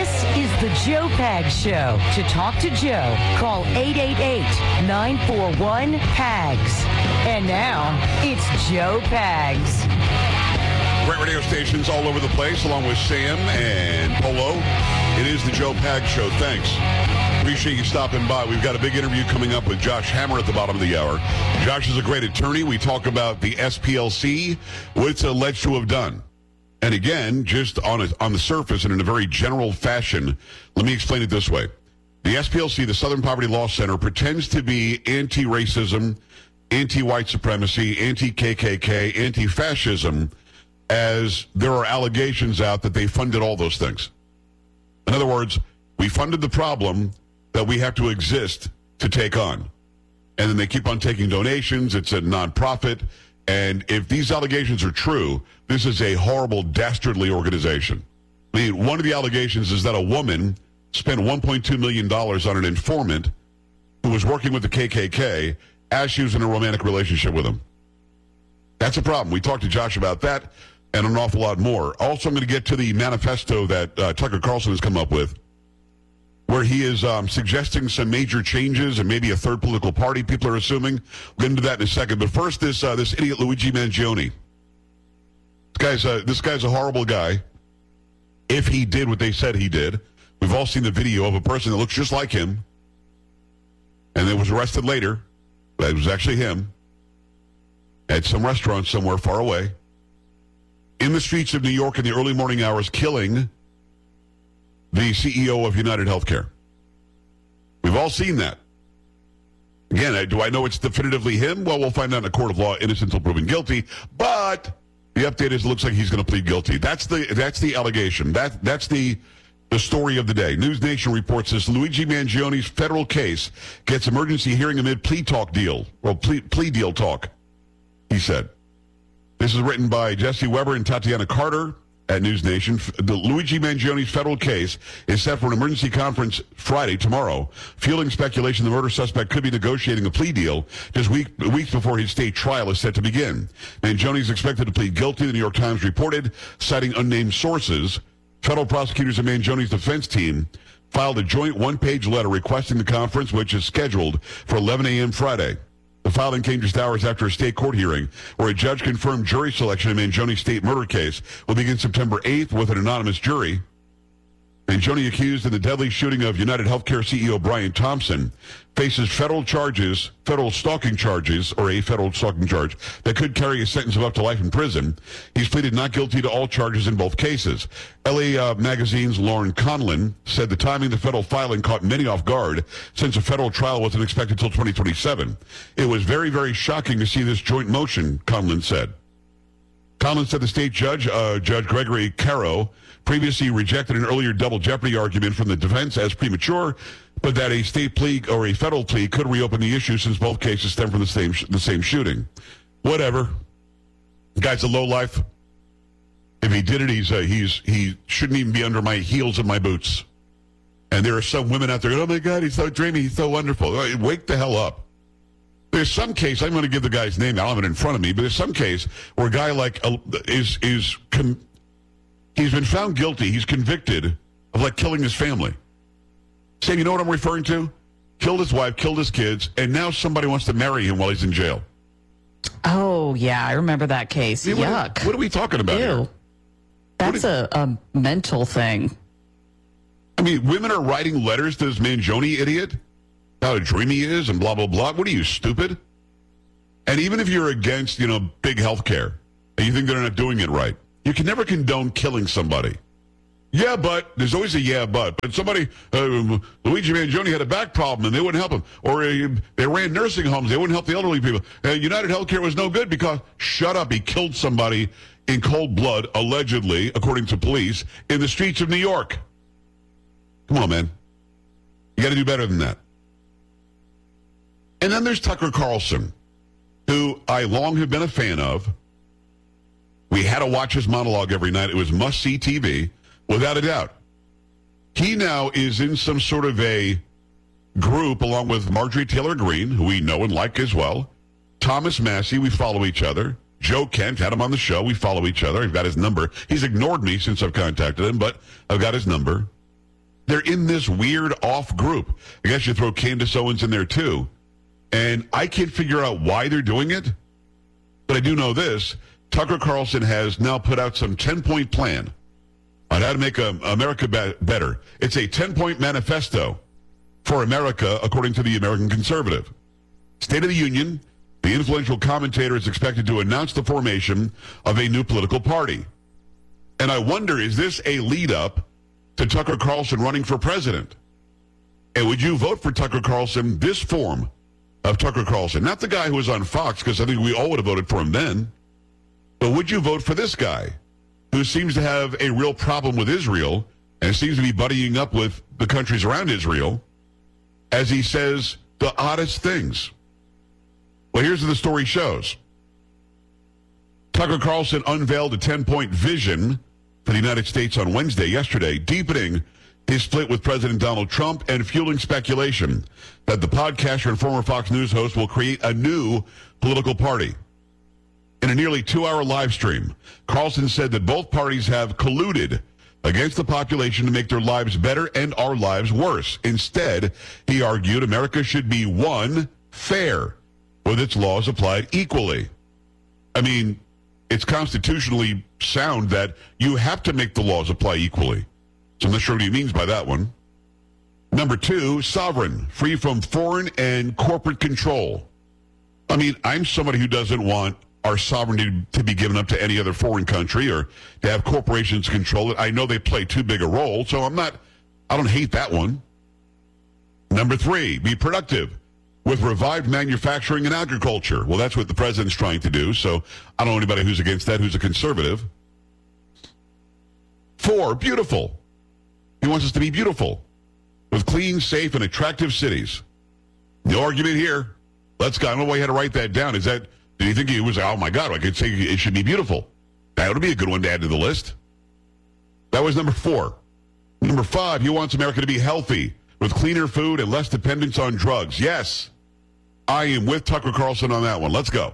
This is the Joe Pags Show. To talk to Joe, call 888-941-PAGS. And now, it's Joe Pags. Great radio stations all over the place, along with Sam and Polo. It is the Joe Pags Show. Thanks. Appreciate you stopping by. We've got a big interview coming up with Josh Hammer at the bottom of the hour. Josh is a great attorney. We talk about the SPLC, what it's alleged to have done. And again, just on the surface and in a very general fashion, let me explain it this way. The SPLC, the Southern Poverty Law Center, pretends to be anti-racism, anti-white supremacy, anti-KKK, anti-fascism, as there are allegations out that they funded all those things. In other words, we funded the problem that we have to exist to take on. And then they keep on taking donations. It's a nonprofit. And if these allegations are true, this is a horrible, dastardly organization. I mean, one of the allegations is that a woman spent $1.2 million on an informant who was working with the KKK as she was in a romantic relationship with him. That's a problem. We talked to Josh about that and an awful lot more. Also, I'm going to get to the manifesto that Tucker Carlson has come up with, where he is suggesting some major changes and maybe a third political party, people are assuming. We'll get into that in a second. But first, this idiot Luigi Mangione. This guy's a horrible guy. If he did what they said he did. We've all seen the video of a person that looks just like him. And then was arrested later. But it was actually him. At some restaurant somewhere far away. In the streets of New York in the early morning hours, killing the CEO of United Healthcare. We've all seen that. Again, do I know it's definitively him? Well, we'll find out in a court of law, innocent until proven guilty. But the update is it looks like he's going to plead guilty. That's the allegation. That's the story of the day. News Nation reports this. Luigi Mangione's federal case gets emergency hearing amid plea deal talk, he said. This is written by Jesse Weber and Tatiana Carter at News Nation. The Luigi Mangione's federal case is set for an emergency conference Friday, tomorrow, fueling speculation the murder suspect could be negotiating a plea deal just weeks before his state trial is set to begin. Mangione is expected to plead guilty, the New York Times reported, citing unnamed sources. Federal prosecutors and Mangione's defense team filed a joint one-page letter requesting the conference, which is scheduled for 11 a.m. Friday. The filing came just hours after a state court hearing where a judge confirmed jury selection in Mangione's state murder case will begin September 8th with an anonymous jury. Mangione, accused in the deadly shooting of United Healthcare CEO Brian Thompson, faces federal stalking charges that could carry a sentence of up to life in prison. He's pleaded not guilty to all charges in both cases. LA Magazine's Lauren Conlon said the timing of the federal filing caught many off guard since a federal trial wasn't expected until 2027. It was very, very shocking to see this joint motion, Conlon said. Conlon said the state judge, Judge Gregory Caro, previously rejected an earlier double jeopardy argument from the defense as premature, but that a state plea or a federal plea could reopen the issue since both cases stem from the same shooting. Whatever. The guy's a lowlife. If he did it, he shouldn't even be under my heels and my boots. And there are some women out there, oh my God, he's so dreamy, he's so wonderful. Wake the hell up. There's some case, I'm going to give the guy's name, I don't have it in front of me, but there's some case where a guy he's been found guilty, he's convicted of killing his family. Sam, you know what I'm referring to? Killed his wife, killed his kids, and now somebody wants to marry him while he's in jail. Oh, yeah, I remember that case. Yuck. What are we talking about here? That's a mental thing. I mean, women are writing letters to this Mangione idiot? How dreamy he is and blah, blah, blah. What are you, stupid? And even if you're against, big health care, and you think they're not doing it right, you can never condone killing somebody. Yeah, but there's always a yeah, but. But somebody, Luigi Mangione had a back problem and they wouldn't help him. Or they ran nursing homes. They wouldn't help the elderly people. United Healthcare was no good because, shut up, he killed somebody in cold blood, allegedly, according to police, in the streets of New York. Come on, man. You got to do better than that. And then there's Tucker Carlson, who I long have been a fan of. We had to watch his monologue every night. It was must-see TV, without a doubt. He now is in some sort of a group along with Marjorie Taylor Greene, who we know and like as well. Thomas Massey, we follow each other. Joe Kent, had him on the show. We follow each other. I've got his number. He's ignored me since I've contacted him, but I've got his number. they're in this weird off group. I guess you throw Candace Owens in there too. And I can't figure out why they're doing it. But I do know this. Tucker Carlson has now put out some 10-point plan on how to make America better. It's a 10-point manifesto for America, according to the American Conservative. State of the Union, the influential commentator is expected to announce the formation of a new political party. And I wonder, is this a lead up to Tucker Carlson running for president? And would you vote for Tucker Carlson, this form of Tucker Carlson? Not the guy who was on Fox, because I think we all would have voted for him then. But would you vote for this guy who seems to have a real problem with Israel and seems to be buddying up with the countries around Israel as he says the oddest things? Well, here's what the story shows. Tucker Carlson unveiled a 10-point vision for the United States on Wednesday, yesterday, deepening his split with President Donald Trump and fueling speculation that the podcaster and former Fox News host will create a new political party. In a nearly 2-hour live stream, Carlson said that both parties have colluded against the population to make their lives better and our lives worse. Instead, he argued America should be, one, fair, with its laws applied equally. I mean, it's constitutionally sound that you have to make the laws apply equally. So I'm not sure what he means by that one. Number two, sovereign, free from foreign and corporate control. I mean, I'm somebody who doesn't want our sovereignty to be given up to any other foreign country or to have corporations control it. I know they play too big a role, so I don't hate that one. Number three, be productive with revived manufacturing and agriculture. Well, that's what the president's trying to do, so I don't know anybody who's against that who's a conservative. Four, beautiful. He wants us to be beautiful with clean, safe, and attractive cities. No argument here. Let's go. I don't know why he had to write that down. Did you think he was, oh my God, I could say it should be beautiful? That would be a good one to add to the list. That was number four. Number five, he wants America to be healthy with cleaner food and less dependence on drugs. Yes, I am with Tucker Carlson on that one. Let's go.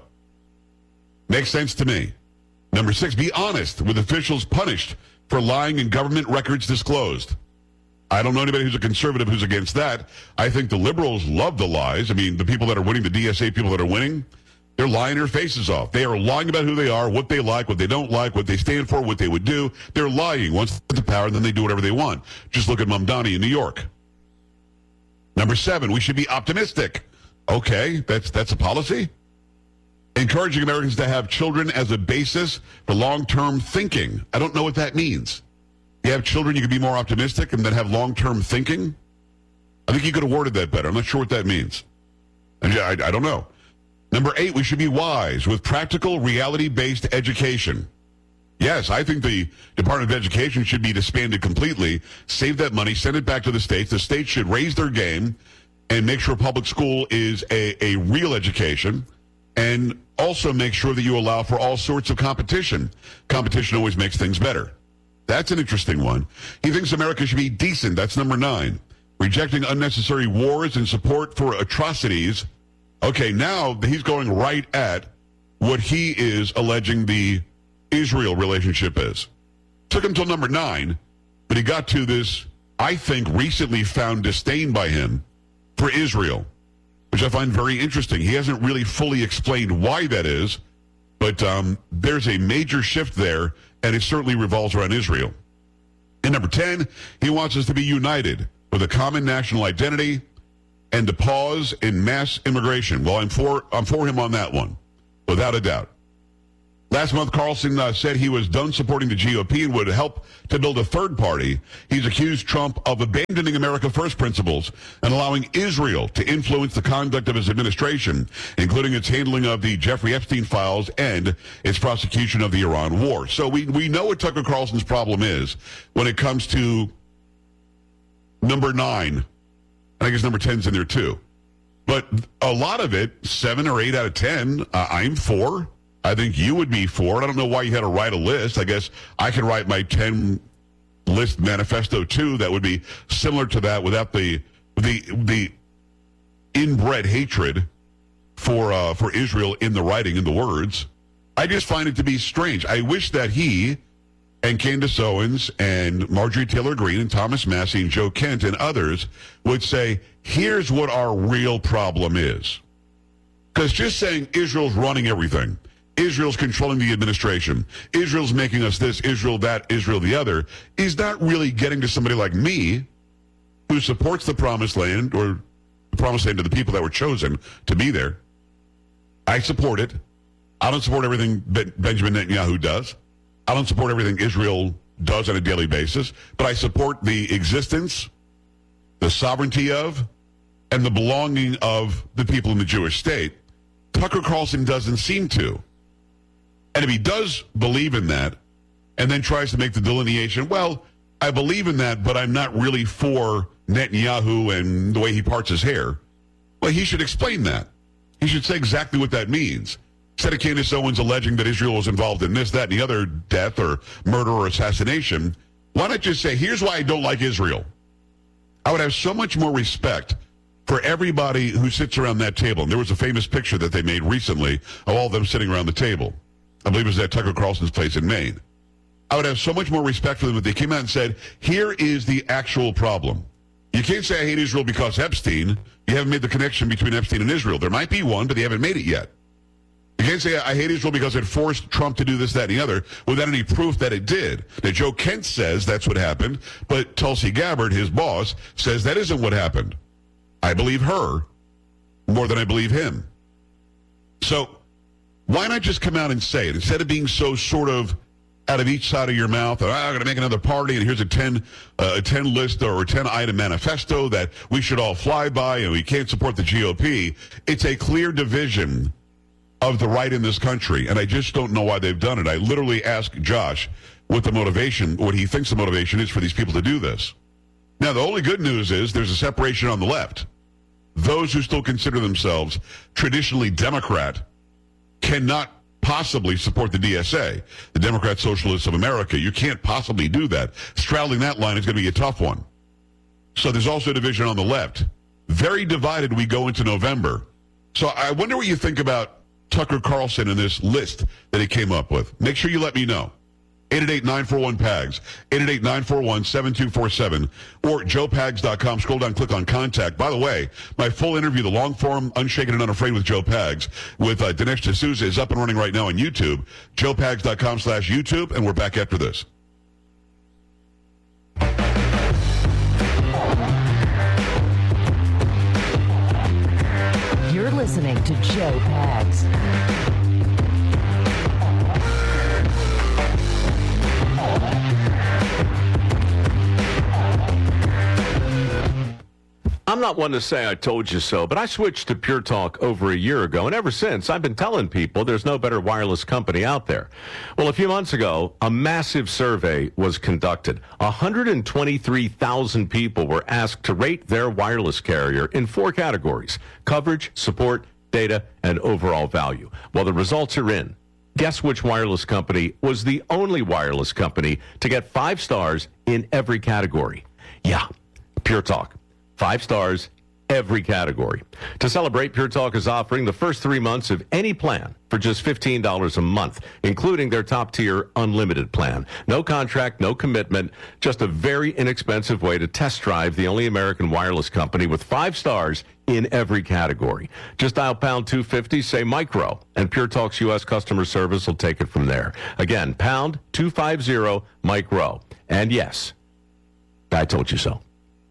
Makes sense to me. Number six, be honest with officials punished for lying and government records disclosed. I don't know anybody who's a conservative who's against that. I think the liberals love the lies. I mean, the people that are winning, the DSA people that are winning, they're lying their faces off. They are lying about who they are, what they like, what they don't like, what they stand for, what they would do. They're lying once they're in power, and then they do whatever they want. Just look at Mamdani in New York. Number seven, we should be optimistic. Okay, that's a policy. Encouraging Americans to have children as a basis for long-term thinking. I don't know what that means. You have children, you can be more optimistic and then have long-term thinking? I think you could have worded that better. I'm not sure what that means. I don't know. Number eight, we should be wise with practical, reality-based education. Yes, I think the Department of Education should be disbanded completely. Save that money, send it back to the states. The states should raise their game and make sure public school is a real education, and also make sure that you allow for all sorts of competition. Competition always makes things better. That's an interesting one. He thinks America should be decent. That's number nine. Rejecting unnecessary wars and support for atrocities. Okay, now he's going right at what he is alleging the Israel relationship is. Took him till number 9, but he got to this, I think, recently found disdain by him for Israel, which I find very interesting. He hasn't really fully explained why that is, but there's a major shift there, and it certainly revolves around Israel. And number 10, he wants us to be united with a common national identity and to pause in mass immigration. Well, I'm for him on that one, without a doubt. Last month, Carlson said he was done supporting the GOP and would help to build a third party. He's accused Trump of abandoning America First principles and allowing Israel to influence the conduct of his administration, including its handling of the Jeffrey Epstein files and its prosecution of the Iran war. So we know what Tucker Carlson's problem is when it comes to number 9. And I guess number 10's in there too. But a lot of it, 7 or 8 out of 10, I'm for. I think you would be for it. I don't know why you had to write a list. I guess I could write my 10 list manifesto too. That would be similar to that without the inbred hatred for Israel in the writing, in the words. I just find it to be strange. I wish that he and Candace Owens and Marjorie Taylor Greene and Thomas Massie and Joe Kent and others would say, here's what our real problem is. Because just saying Israel's running everything, Israel's controlling the administration, Israel's making us this, Israel that, Israel the other, is not really getting to somebody like me who supports the Promised Land, or the Promised Land to the people that were chosen to be there. I support it. I don't support everything Benjamin Netanyahu does. I don't support everything Israel does on a daily basis, but I support the existence, the sovereignty of, and the belonging of the people in the Jewish state. Tucker Carlson doesn't seem to. And if he does believe in that, and then tries to make the delineation, well, I believe in that, but I'm not really for Netanyahu and the way he parts his hair, well, he should explain that. He should say exactly what that means. Instead of Candace Owens alleging that Israel was involved in this, that, and the other death or murder or assassination, why not just say, here's why I don't like Israel? I would have so much more respect for everybody who sits around that table. And there was a famous picture that they made recently of all of them sitting around the table. I believe it was at Tucker Carlson's place in Maine. I would have so much more respect for them if they came out and said, here is the actual problem. You can't say I hate Israel because Epstein. You haven't made the connection between Epstein and Israel. There might be one, but they haven't made it yet. You can't say I hate Israel because it forced Trump to do this, that, and the other without any proof that it did. Now, Joe Kent says that's what happened, but Tulsi Gabbard, his boss, says that isn't what happened. I believe her more than I believe him. So why not just come out and say it instead of being so sort of out of each side of your mouth? I'm going to make another party, and here's a 10 list or a 10-item manifesto that we should all fly by, and we can't support the GOP. It's a clear division of the right in this country, and I just don't know why they've done it. I literally asked Josh what he thinks the motivation is for these people to do this. Now, the only good news is there's a separation on the left. Those who still consider themselves traditionally Democrat cannot possibly support the DSA, the Democrat Socialists of America. You can't possibly do that. Straddling that line is going to be a tough one. So there's also a division on the left. Very divided we go into November. So I wonder what you think about Tucker Carlson in this list that he came up with. Make sure you let me know. 888-941-PAGS, 888-941-7247, or joepags.com. Scroll down, click on contact. By the way, my full interview, the long form, Unshaken and Unafraid with Joe Pags, with Dinesh D'Souza is up and running right now on YouTube, joepags.com/YouTube, and we're back after this. You're listening to Joe Pags. I'm not one to say I told you so, but I switched to Pure Talk over a year ago, and ever since, I've been telling people there's no better wireless company out there. Well, a few months ago, a massive survey was conducted. 123,000 people were asked to rate their wireless carrier in 4 categories: coverage, support, data, and overall value. Well, the results are in. Guess which wireless company was the only wireless company to get 5 stars in every category? Yeah, Pure Talk. 5 stars, every category. To celebrate, Pure Talk is offering the first 3 months of any plan for just $15 a month, including their top-tier unlimited plan. No contract, no commitment, just a very inexpensive way to test drive the only American wireless company with 5 stars in every category. Just dial pound 250, say micro, and Pure Talk's U.S. customer service will take it from there. Again, pound 250, micro. And yes, I told you so.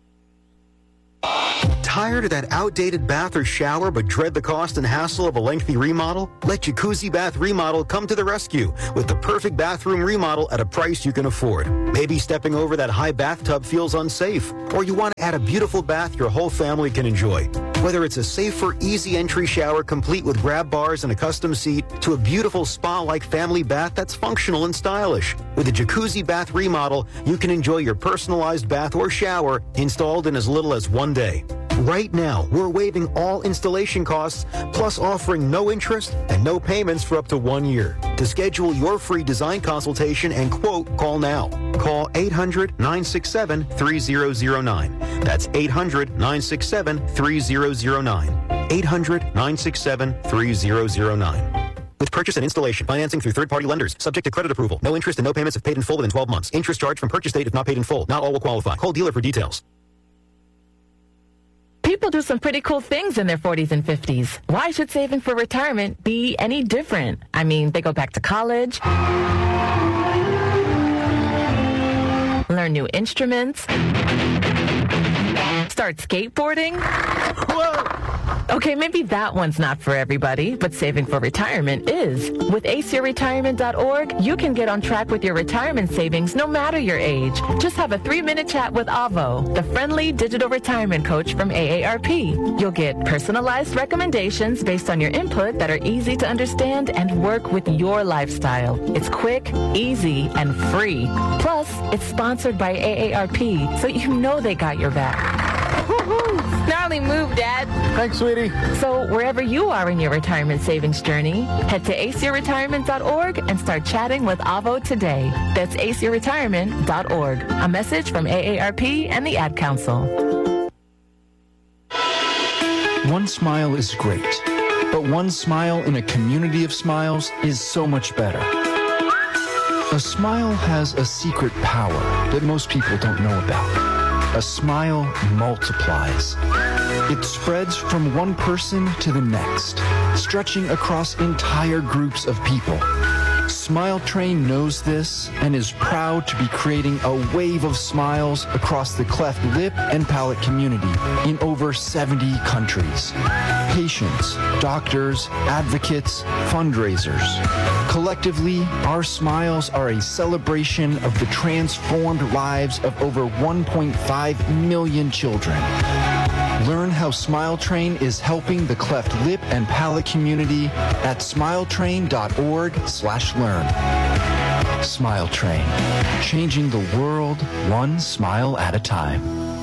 Tired of that outdated bath or shower but dread the cost and hassle of a lengthy remodel? Let Jacuzzi Bath Remodel come to the rescue with the perfect bathroom remodel at a price you can afford. Maybe stepping over that high bathtub feels unsafe, or you want to add a beautiful bath your whole family can enjoy. Whether it's a safer, easy entry shower complete with grab bars and a custom seat, to a beautiful spa-like family bath that's functional and stylish. With a Jacuzzi Bath Remodel, you can enjoy your personalized bath or shower installed in as little as 1 day. Right now, we're waiving all installation costs, plus offering no interest and no payments for up to 1 year. To schedule your free design consultation and quote, call now. Call 800-967-3009. That's 800-967-3009. 800-967-3009. with purchase and installation. Financing through third-party lenders. Subject to credit approval. No interest and no payments if paid in full within 12 months. Interest charged from purchase date if not paid in full. Not all will qualify. Call dealer for details. People do some pretty cool things in their 40s and 50s. Why should saving for retirement be any different? I mean, they go back to college, learn new instruments, start skateboarding. Whoa! Okay, maybe that one's not for everybody, but saving for retirement is. With aceyourretirement.org, you can get on track with your retirement savings no matter your age. Just have a 3-minute chat with Avo, the friendly digital retirement coach from AARP. You'll get personalized recommendations based on your input that are easy to understand and work with your lifestyle. It's quick, easy, and free. Plus, it's sponsored by AARP, so you know they got your back. Gnarly move, Dad. Thanks, sweetie. So wherever you are in your retirement savings journey, head to aceyourretirement.org and start chatting with Avo today. That's aceyourretirement.org. A message from AARP and the Ad Council. One smile is great, but one smile in a community of smiles is so much better. A smile has a secret power that most people don't know about. A smile multiplies. It spreads from one person to the next, stretching across entire groups of people. Smile Train knows this and is proud to be creating a wave of smiles across the cleft lip and palate community in over 70 countries. Patients, doctors, advocates, fundraisers. Collectively, our smiles are a celebration of the transformed lives of over 1.5 million children. Learn how Smile Train is helping the cleft lip and palate community at smiletrain.org/learn. Smile Train, changing the world one smile at a time.